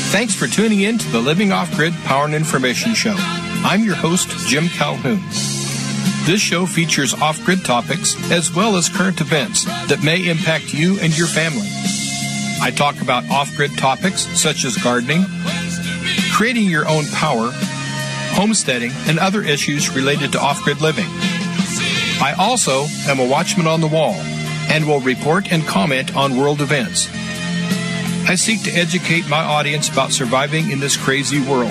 Thanks for tuning in to the Living Off-Grid Power and Information Show. I'm your host, Jim Calhoun. This show features off-grid topics as well as current events that may impact you and your family. I talk about off-grid topics such as gardening, creating your own power, homesteading, and other issues related to off-grid living. I also am a watchman on the wall and will report and comment on world events. I seek to educate my audience about surviving in this crazy world.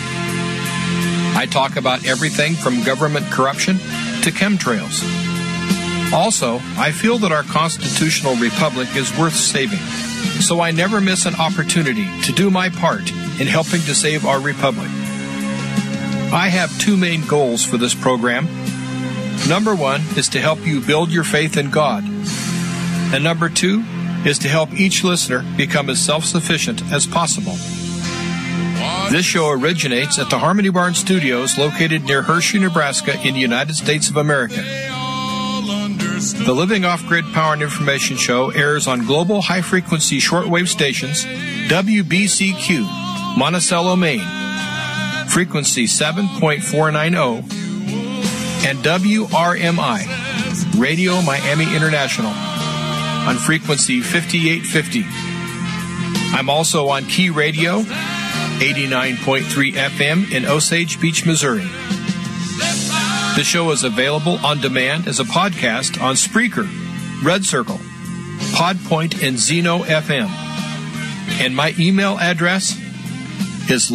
I talk about everything from government corruption to chemtrails. Also, I feel that our constitutional republic is worth saving, so I never miss an opportunity to do my part in helping to save our republic. I have two main goals for this program. Number one is to help you build your faith in God. And number two is to help each listener become as self-sufficient as possible. This show originates at the Harmony Barn Studios located near Hershey, Nebraska in the United States of America. The Living Off-Grid Power and Information Show airs on global high-frequency shortwave stations WBCQ, Monticello, Maine, frequency 7.490, and WRMI, Radio Miami International, on frequency 5850. I'm also on Key Radio, 89.3 FM in Osage Beach, Missouri. The show is available on demand as a podcast on Spreaker, Red Circle, Podpoint, and Zeno FM. And my email address is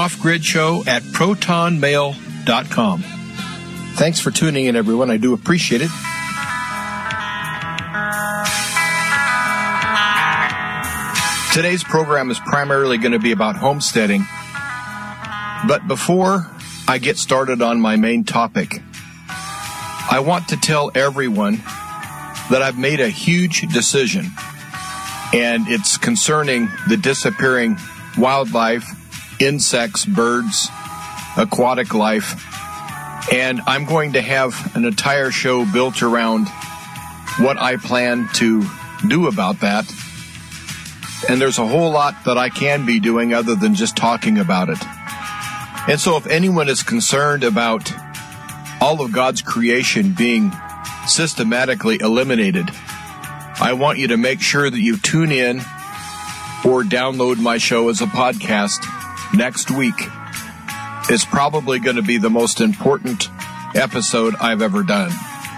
livingoffgridshow@protonmail.com. Thanks for tuning in, everyone. I do appreciate it. Today's program is primarily going to be about homesteading. But before I get started on my main topic, I want to tell everyone that I've made a huge decision, and it's concerning the disappearing wildlife, insects, birds, aquatic life, and I'm going to have an entire show built around what I plan to do about that. And there's a whole lot that I can be doing other than just talking about it. And so if anyone is concerned about all of God's creation being systematically eliminated, I want you to make sure that you tune in or download my show as a podcast next week. It's probably going to be the most important episode I've ever done.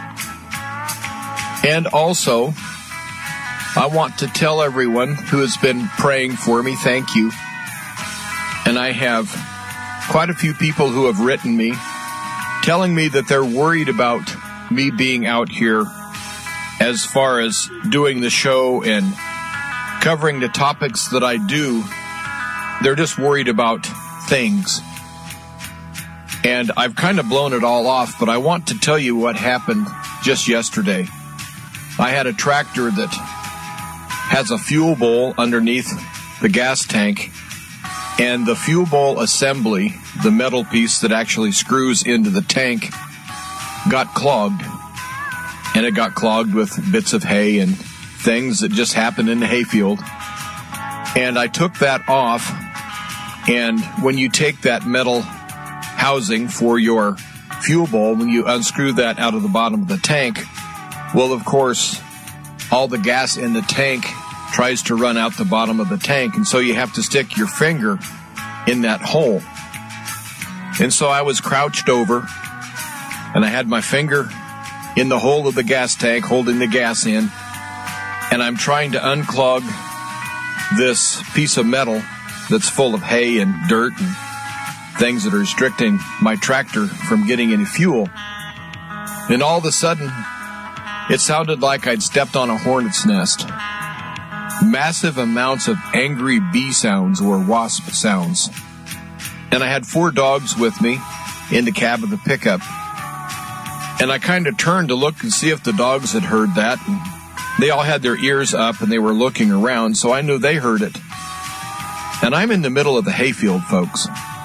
And also, I want to tell everyone who has been praying for me, thank you. And I have quite a few people who have written me, telling me that they're worried about me being out here as far as doing the show and covering the topics that I do. They're just worried about things. And I've kind of blown it all off, but I want to tell you what happened just yesterday. I had a tractor that has a fuel bowl underneath the gas tank, and the fuel bowl assembly, the metal piece that actually screws into the tank, got clogged. And it got clogged with bits of hay and things that just happened in the hayfield. And I took that off, and when you take that metal housing for your fuel bowl, when you unscrew that out of the bottom of the tank, well, of course, all the gas in the tank tries to run out the bottom of the tank, and so you have to stick your finger in that hole. And so I was crouched over, and I had my finger in the hole of the gas tank holding the gas in, and I'm trying to unclog this piece of metal that's full of hay and dirt and things that are restricting my tractor from getting any fuel. And all of a sudden, it sounded like I'd stepped on a hornet's nest. Massive amounts of angry bee sounds or wasp sounds. And I had 4 dogs with me in the cab of the pickup. And I kind of turned to look and see if the dogs had heard that. And they all had their ears up and they were looking around, so I knew they heard it. And I'm in the middle of the hayfield, folks.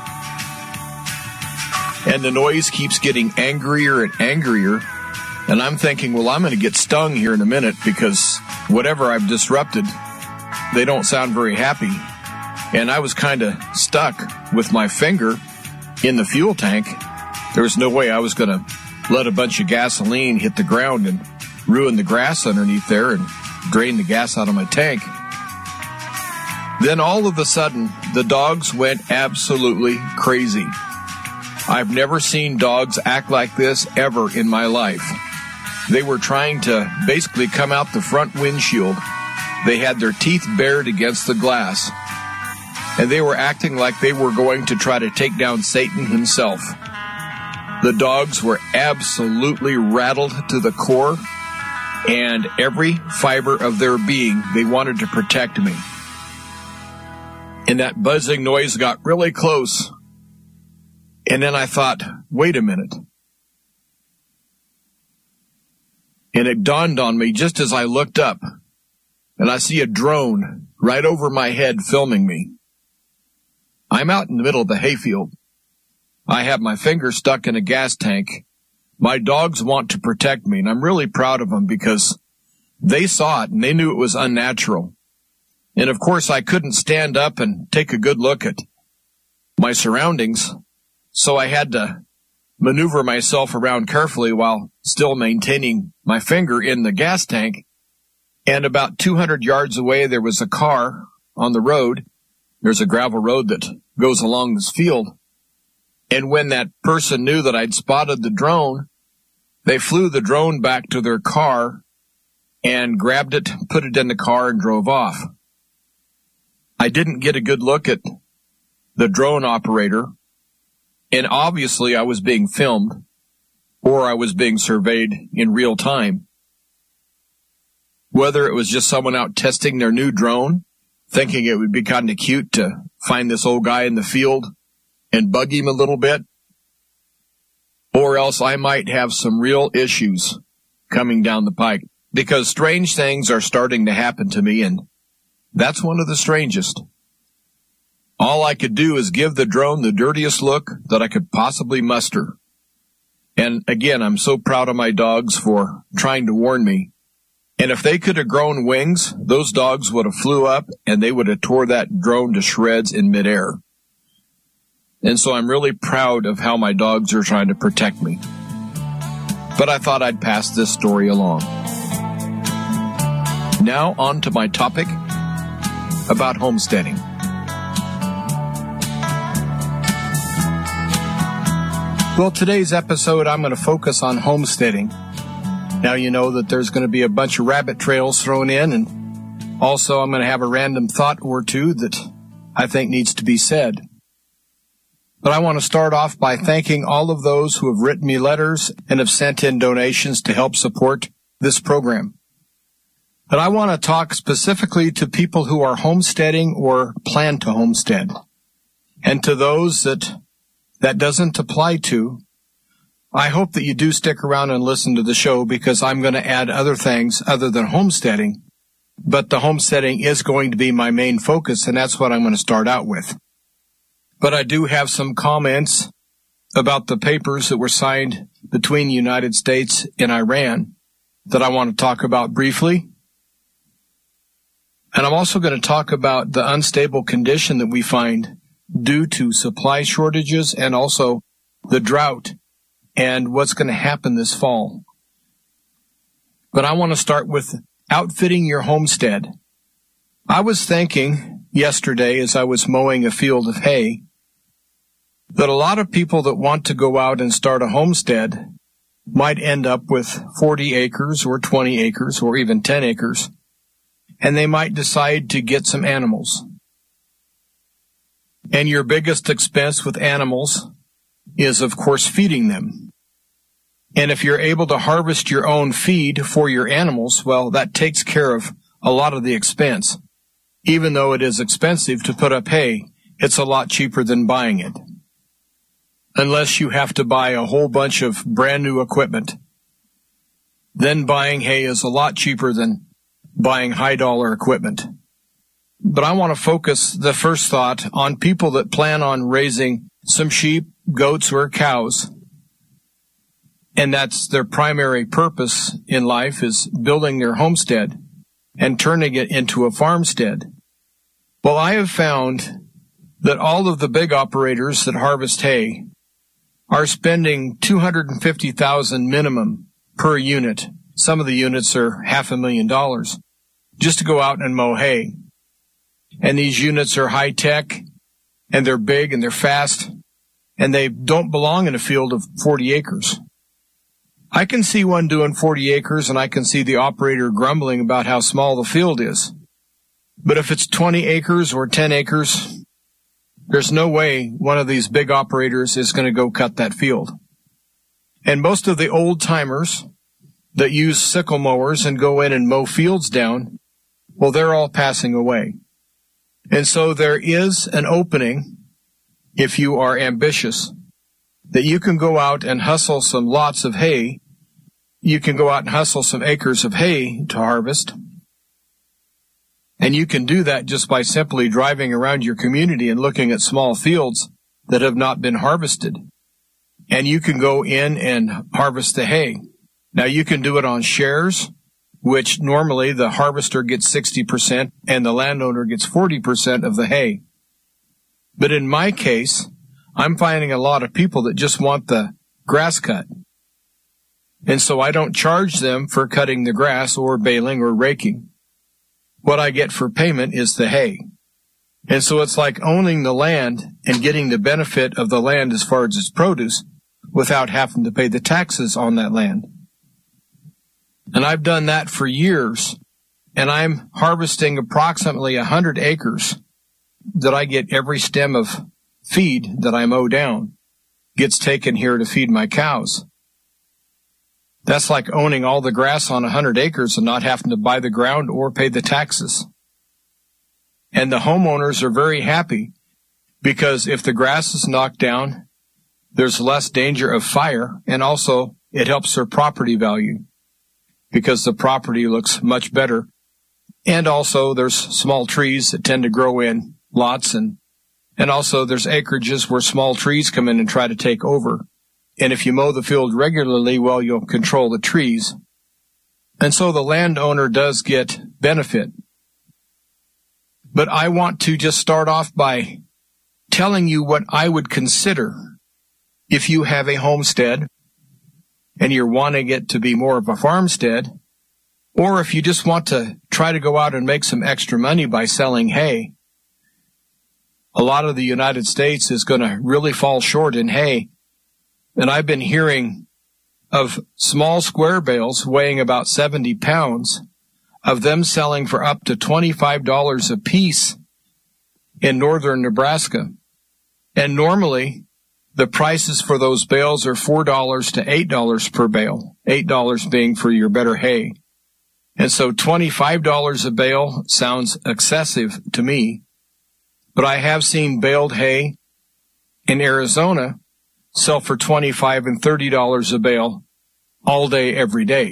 And the noise keeps getting angrier and angrier. And I'm thinking, well, I'm going to get stung here in a minute because whatever I've disrupted, they don't sound very happy. and I was kind of stuck with my finger in the fuel tank. There was no way I was going to let a bunch of gasoline hit the ground and ruin the grass underneath there and drain the gas out of my tank. Then all of a sudden, the dogs went absolutely crazy. I've never seen dogs act like this ever in my life. They were trying to basically come out the front windshield. They had their teeth bared against the glass. And they were acting like they were going to try to take down Satan himself. The dogs were absolutely rattled to the core, and every fiber of their being, they wanted to protect me. And that buzzing noise got really close. And then I thought, wait a minute. And it dawned on me just as I looked up, and I see a drone right over my head filming me. I'm out in the middle of the hayfield. I have my finger stuck in a gas tank. My dogs want to protect me, and I'm really proud of them because they saw it and they knew it was unnatural. And of course, I couldn't stand up and take a good look at my surroundings, so I had to maneuver myself around carefully while still maintaining my finger in the gas tank. And about 200 yards away, there was a car on the road. There's a gravel road that goes along this field. And when that person knew that I'd spotted the drone, they flew the drone back to their car and grabbed it, put it in the car, and drove off. I didn't get a good look at the drone operator, and obviously I was being filmed, or I was being surveyed in real time. Whether it was just someone out testing their new drone, thinking it would be kind of cute to find this old guy in the field and bug him a little bit, or else I might have some real issues coming down the pike, because strange things are starting to happen to me, and that's one of the strangest. All I could do is give the drone the dirtiest look that I could possibly muster. And again, I'm so proud of my dogs for trying to warn me. And if they could have grown wings, those dogs would have flew up and they would have tore that drone to shreds in midair. And so I'm really proud of how my dogs are trying to protect me. But I thought I'd pass this story along. Now on to my topic about homesteading. Well, today's episode, I'm going to focus on homesteading. Now you know that there's going to be a bunch of rabbit trails thrown in, and also I'm going to have a random thought or two that I think needs to be said. But I want to start off by thanking all of those who have written me letters and have sent in donations to help support this program. But I want to talk specifically to people who are homesteading or plan to homestead. And to those that doesn't apply to, I hope that you do stick around and listen to the show, because I'm going to add other things other than homesteading. But the homesteading is going to be my main focus, and that's what I'm going to start out with. But I do have some comments about the papers that were signed between the United States and Iran that I want to talk about briefly. And I'm also going to talk about the unstable condition that we find due to supply shortages and also the drought and what's going to happen this fall. But I want to start with outfitting your homestead. I was thinking yesterday as I was mowing a field of hay that a lot of people that want to go out and start a homestead might end up with 40 acres or 20 acres or even 10 acres, and they might decide to get some animals. And your biggest expense with animals is, of course, feeding them. And if you're able to harvest your own feed for your animals, well, that takes care of a lot of the expense. Even though it is expensive to put up hay, it's a lot cheaper than buying it. Unless you have to buy a whole bunch of brand new equipment. Then buying hay is a lot cheaper than buying high dollar equipment. But I want to focus the first thought on people that plan on raising some sheep, goats, or cows. And that's their primary purpose in life, is building their homestead and turning it into a farmstead. Well, I have found that all of the big operators that harvest hay are spending $250,000 minimum per unit. Some of the units are $500,000 just to go out and mow hay. And these units are high tech, and they're big and they're fast, and they don't belong in a field of 40 acres. I can see one doing 40 acres, and I can see the operator grumbling about how small the field is. But if it's 20 acres or 10 acres, there's no way one of these big operators is going to go cut that field. And most of the old timers that use sickle mowers and go in and mow fields down, well, they're all passing away. And so there is an opening, if you are ambitious, that you can go out and hustle some lots of hay. You can go out and hustle some acres of hay to harvest. And you can do that just by simply driving around your community and looking at small fields that have not been harvested. And you can go in and harvest the hay. Now, you can do it on shares, which normally the harvester gets 60% and the landowner gets 40% of the hay. But in my case, I'm finding a lot of people that just want the grass cut. And so I don't charge them for cutting the grass or baling or raking. What I get for payment is the hay. And so it's like owning the land and getting the benefit of the land as far as its produce without having to pay the taxes on that land. And I've done that for years, and I'm harvesting approximately 100 acres that I get every stem of feed that I mow down gets taken here to feed my cows. That's like owning all the grass on 100 acres and not having to buy the ground or pay the taxes. And the homeowners are very happy because if the grass is knocked down, there's less danger of fire, and also it helps their property value because the property looks much better. And also there's small trees that tend to grow in lots, and also there's acreages where small trees come in and try to take over. And if you mow the field regularly, well, you'll control the trees. And so the landowner does get benefit. But I want to just start off by telling you what I would consider if you have a homestead and you're wanting it to be more of a farmstead, or if you just want to try to go out and make some extra money by selling hay. A lot of the United States is going to really fall short in hay. And I've been hearing of small square bales weighing about 70 pounds, of them selling for up to $25 a piece in northern Nebraska. And normally, the prices for those bales are $4 to $8 per bale, $8 being for your better hay. And so $25 a bale sounds excessive to me. But I have seen baled hay in Arizona sell for $25 and $30 a bale all day, every day.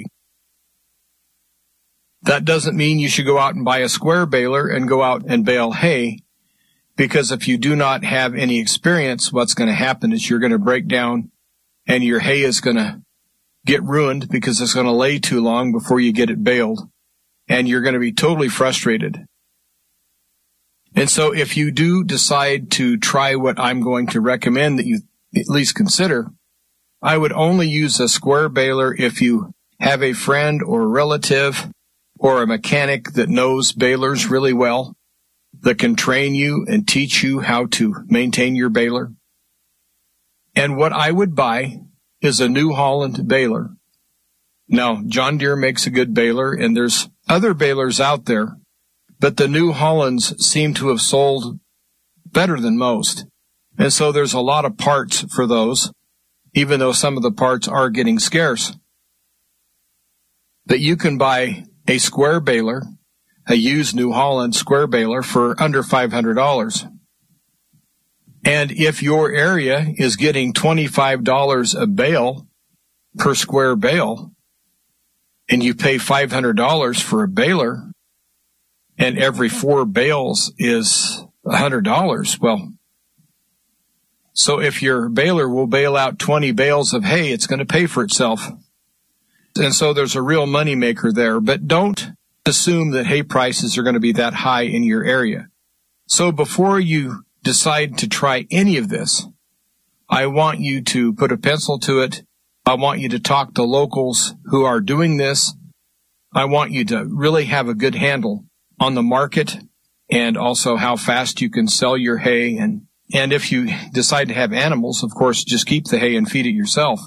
That doesn't mean you should go out and buy a square baler and go out and bale hay, because if you do not have any experience, what's going to happen is you're going to break down and your hay is going to get ruined because it's going to lay too long before you get it baled, and you're going to be totally frustrated. And so if you do decide to try what I'm going to recommend that you at least consider, I would only use a square baler if you have a friend or a relative or a mechanic that knows balers really well, that can train you and teach you how to maintain your baler. And what I would buy is a New Holland baler. Now, John Deere makes a good baler, and there's other balers out there, but the New Hollands seem to have sold better than most. And so there's a lot of parts for those, even though some of the parts are getting scarce. But you can buy a square baler, a used New Holland square baler, for under $500. And if your area is getting $25 a bale per square bale, and you pay $500 for a baler, and every 4 bales is $100, well, so if your baler will bale out 20 bales of hay, it's going to pay for itself. And so there's a real money maker there. But don't assume that hay prices are going to be that high in your area. So before you decide to try any of this, I want you to put a pencil to it. I want you to talk to locals who are doing this. I want you to really have a good handle on the market and also how fast you can sell your hay. And if you decide to have animals, of course, just keep the hay and feed it yourself.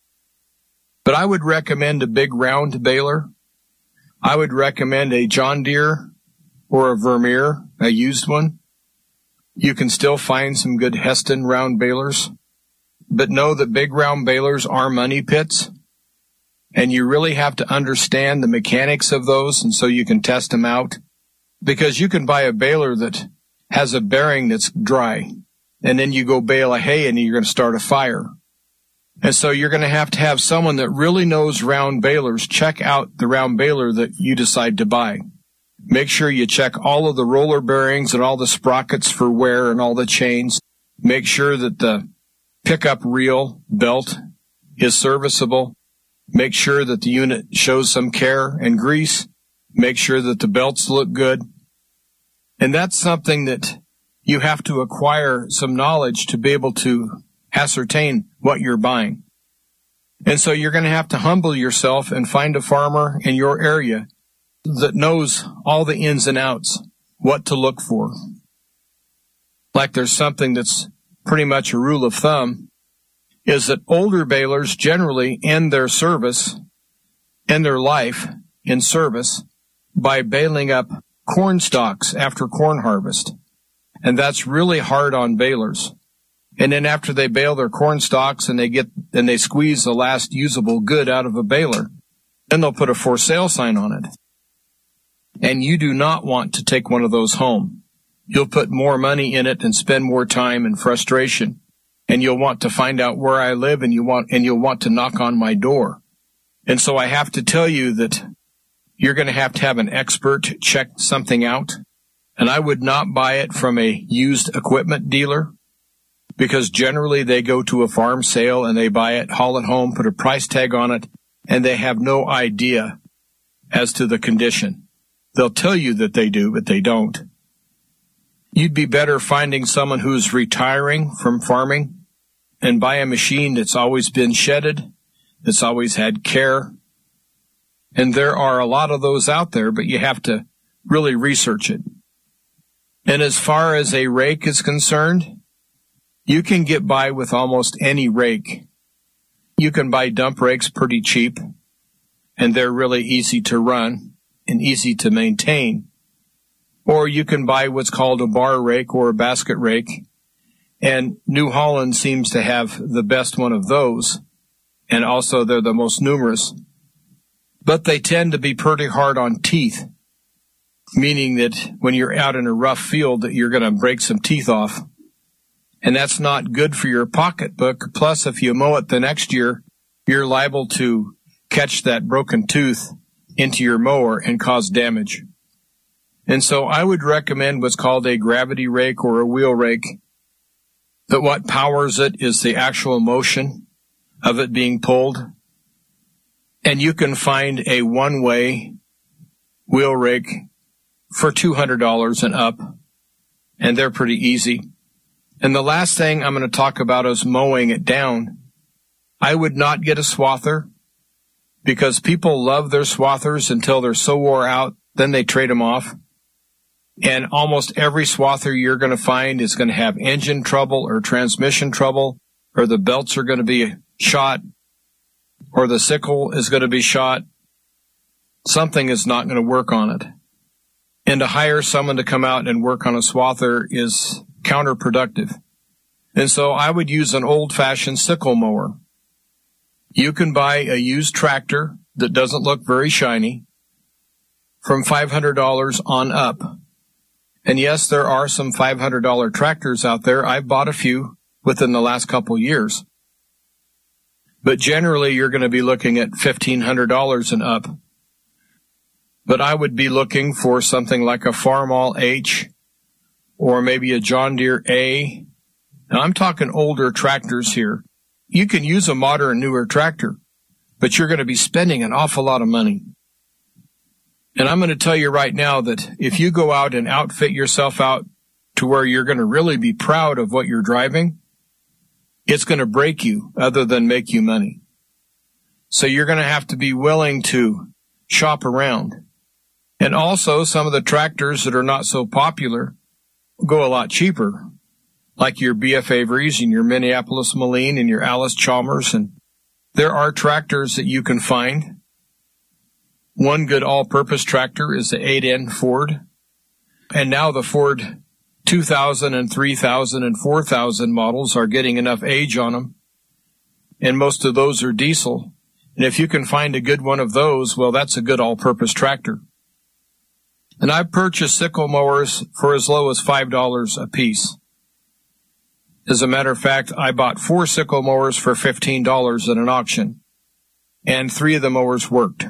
But I would recommend a big round baler. I would recommend a John Deere or a Vermeer, a used one. You can still find some good Heston round balers. But know that big round balers are money pits. And you really have to understand the mechanics of those, and so you can test them out. Because you can buy a baler that has a bearing that's dry, and then you go bale a hay and you're going to start a fire. And so you're going to have someone that really knows round balers check out the round baler that you decide to buy. Make sure you check all of the roller bearings and all the sprockets for wear and all the chains. Make sure that the pickup reel belt is serviceable. Make sure that the unit shows some care and grease. Make sure that the belts look good. And that's something that you have to acquire some knowledge to be able to ascertain what you're buying. And so you're going to have to humble yourself and find a farmer in your area that knows all the ins and outs, what to look for. Like there's something that's pretty much a rule of thumb, is that older balers generally end their service, end their life in service, by baling up corn stalks after corn harvest. And that's really hard on balers. And then after they bale their corn stalks and they squeeze the last usable good out of a baler, then they'll put a for sale sign on it. And you do not want to take one of those home. You'll put more money in it and spend more time and frustration. And you'll want to find out where I live, and you'll want to knock on my door. And so I have to tell you that you're going to have an expert check something out. And I would not buy it from a used equipment dealer, because generally they go to a farm sale and they buy it, haul it home, put a price tag on it, and they have no idea as to the condition. They'll tell you that they do, but they don't. You'd be better finding someone who's retiring from farming and buy a machine that's always been shedded, that's always had care. And there are a lot of those out there, but you have to really research it. And as far as a rake is concerned, you can get by with almost any rake. You can buy dump rakes pretty cheap, and they're really easy to run and easy to maintain. Or you can buy what's called a bar rake or a basket rake, and New Holland seems to have the best one of those, and also they're the most numerous. But they tend to be pretty hard on teeth, meaning that when you're out in a rough field that you're going to break some teeth off. And that's not good for your pocketbook. Plus, if you mow it the next year, you're liable to catch that broken tooth into your mower and cause damage. And so I would recommend what's called a gravity rake or a wheel rake, that what powers it is the actual motion of it being pulled. And you can find a one-way wheel rake for $200 and up, and they're pretty easy. And the last thing I'm going to talk about is mowing it down. I would not get a swather, because people love their swathers until they're so wore out, then they trade them off. And almost every swather you're going to find is going to have engine trouble or transmission trouble, or the belts are going to be shot, or the sickle is going to be shot. Something is not going to work on it. And to hire someone to come out and work on a swather is counterproductive. And so I would use an old-fashioned sickle mower. You can buy a used tractor that doesn't look very shiny from $500 on up. And yes, there are some $500 tractors out there. I've bought a few within the last couple years. But generally, you're going to be looking at $1,500 and up. But I would be looking for something like a Farmall H or maybe a John Deere A. Now, I'm talking older tractors here. You can use a modern, newer tractor, but you're going to be spending an awful lot of money. And I'm going to tell you right now that if you go out and outfit yourself out to where you're going to really be proud of what you're driving, it's going to break you other than make you money. So you're going to have to be willing to shop around. And also, some of the tractors that are not so popular go a lot cheaper, like your BF Avery's and your Minneapolis Moline and your Alice Chalmers. And there are tractors that you can find. One good all-purpose tractor is the 8N Ford. And now the Ford 2000 and 3000 and 4000 models are getting enough age on them. And most of those are diesel. And if you can find a good one of those, well, that's a good all-purpose tractor. And I've purchased sickle mowers for as low as $5 a piece. As a matter of fact, I bought 4 sickle mowers for $15 at an auction, and 3 of the mowers worked.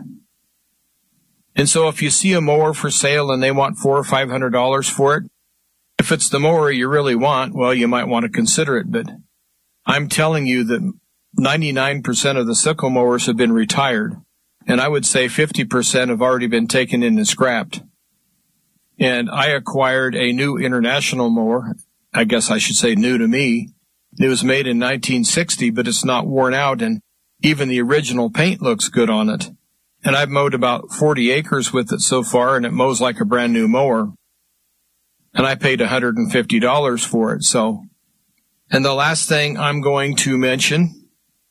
And so if you see a mower for sale and they want $400 or $500 for it, if it's the mower you really want, well, you might want to consider it. But I'm telling you that 99% of the sickle mowers have been retired, and I would say 50% have already been taken in and scrapped. And I acquired a new International mower. I guess I should say new to me. It was made in 1960, but it's not worn out, and even the original paint looks good on it. And I've mowed about 40 acres with it so far, and it mows like a brand new mower. And I paid $150 for it. And the last thing I'm going to mention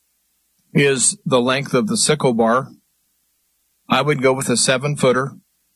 is the length of the sickle bar. I would go with a 7-footer.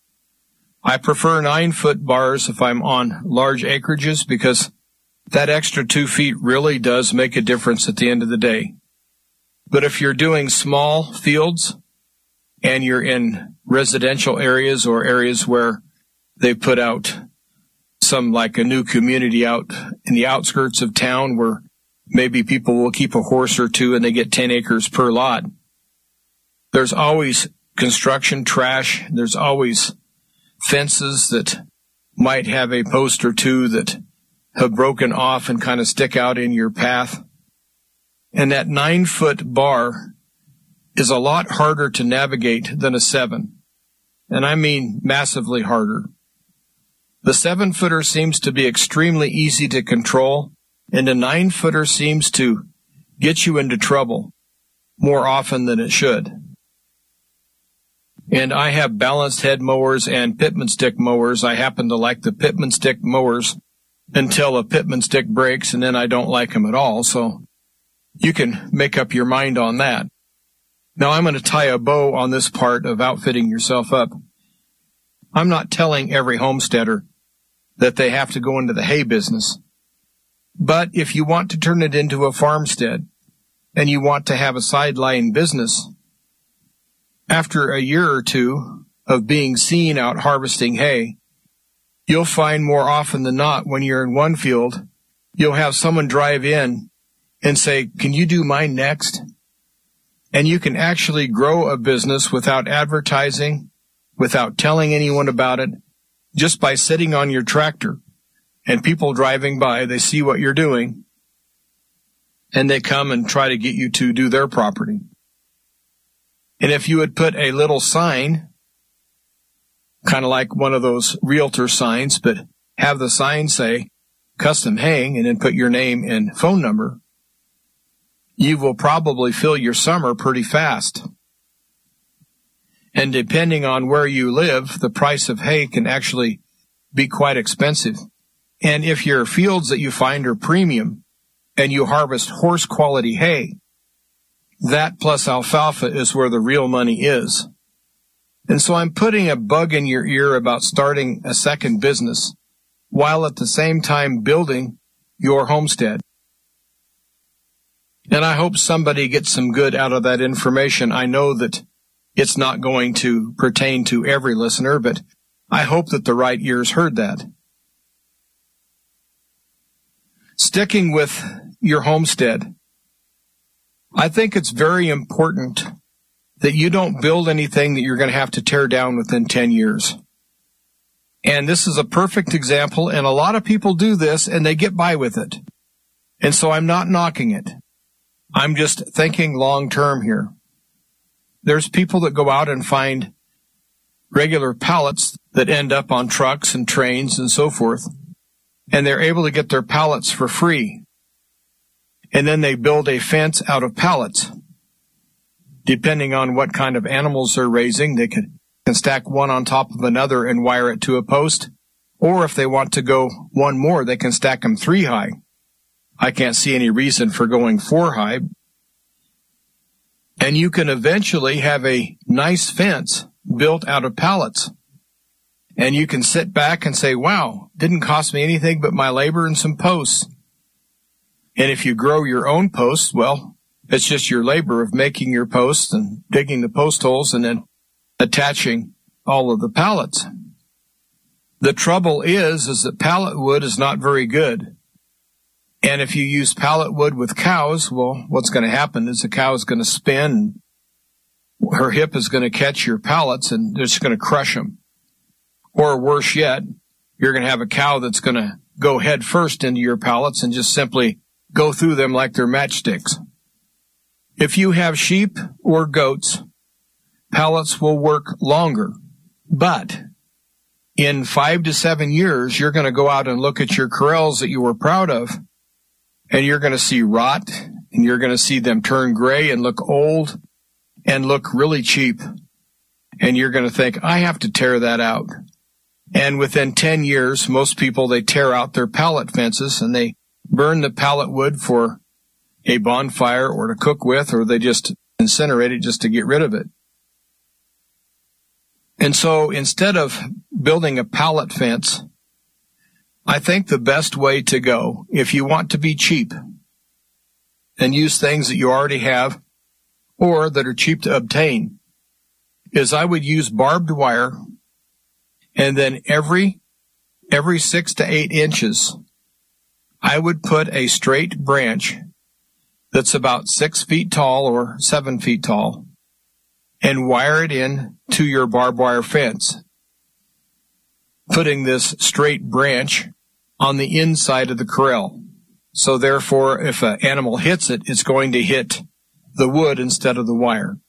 I prefer 9-foot bars if I'm on large acreages, because that extra 2 feet really does make a difference at the end of the day. But if you're doing small fields and you're in residential areas or areas where they put out some, like a new community out in the outskirts of town where maybe people will keep a horse or two and they get 10 acres per lot, there's always construction trash. There's always fences that might have a post or two that have broken off and kind of stick out in your path. And that 9-foot bar is a lot harder to navigate than a 7. And I mean massively harder. The 7-footer seems to be extremely easy to control, and the 9-footer seems to get you into trouble more often than it should. And I have balanced head mowers and Pitman stick mowers. I happen to like the Pitman stick mowers until a Pitman stick breaks, and then I don't like them at all. So you can make up your mind on that. Now I'm going to tie a bow on this part of outfitting yourself up. I'm not telling every homesteader that they have to go into the hay business. But if you want to turn it into a farmstead and you want to have a sideline business, after a year or two of being seen out harvesting hay, you'll find more often than not when you're in one field, you'll have someone drive in and say, "Can you do mine next?" And you can actually grow a business without advertising, without telling anyone about it, just by sitting on your tractor. And people driving by, they see what you're doing, and they come and try to get you to do their property. And if you would put a little sign, kind of like one of those realtor signs, but have the sign say custom haying and then put your name and phone number, you will probably fill your summer pretty fast. And depending on where you live, the price of hay can actually be quite expensive. And if your fields that you find are premium and you harvest horse quality hay, that plus alfalfa is where the real money is. And so I'm putting a bug in your ear about starting a second business while at the same time building your homestead. And I hope somebody gets some good out of that information. I know that it's not going to pertain to every listener, but I hope that the right ears heard that. Sticking with your homestead, I think it's very important that you don't build anything that you're going to have to tear down within 10 years. And this is a perfect example, and a lot of people do this, and they get by with it. And so I'm not knocking it. I'm just thinking long-term here. There's people that go out and find regular pallets that end up on trucks and trains and so forth. and they're able to get their pallets for free. And then they build a fence out of pallets. Depending on what kind of animals they're raising, they can stack one on top of another and wire it to a post. Or if they want to go one more, they can stack them 3 high. I can't see any reason for going 4 high. And you can eventually have a nice fence built out of pallets. And you can sit back and say, wow, didn't cost me anything but my labor and some posts. And if you grow your own posts, well, it's just your labor of making your posts and digging the post holes and then attaching all of the pallets. The trouble is that pallet wood is not very good. And if you use pallet wood with cows, well, what's going to happen is the cow is going to spin, and her hip is going to catch your pallets and they're just going to crush them. Or worse yet, you're going to have a cow that's going to go head first into your pallets and just simply go through them like they're matchsticks. If you have sheep or goats, pallets will work longer. But in 5 to 7 years, you're going to go out and look at your corrals that you were proud of, and you're going to see rot, and you're going to see them turn gray and look old and look really cheap. And you're going to think, I have to tear that out. And within 10 years, most people, they tear out their pallet fences and they burn the pallet wood for a bonfire or to cook with, or they just incinerate it just to get rid of it. And so instead of building a pallet fence, I think the best way to go, if you want to be cheap and use things that you already have or that are cheap to obtain, is I would use barbed wire, and then every 6 to 8 inches, I would put a straight branch that's about 6 feet tall or 7 feet tall and wire it in to your barbed wire fence, putting this straight branch on the inside of the corral. So therefore, if an animal hits it, it's going to hit the wood instead of the wire.